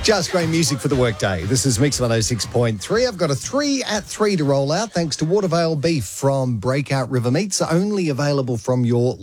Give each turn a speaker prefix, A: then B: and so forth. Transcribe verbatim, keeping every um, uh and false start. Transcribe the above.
A: Just great music for the workday. This is Mix one oh six point three. I've got a three at three to roll out thanks to Watervale Beef from Breakout River Meats, only available from your